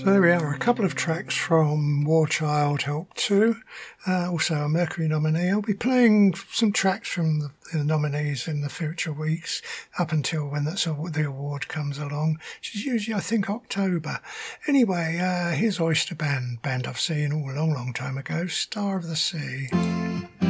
So there we are, a couple of tracks from War Child Help 2, also a Mercury nominee. I'll be playing some tracks from the nominees in the future weeks, up until when the award comes along, which is usually, I think, October. Anyway, here's Oyster Band I've seen a long time ago, Star of the Sea.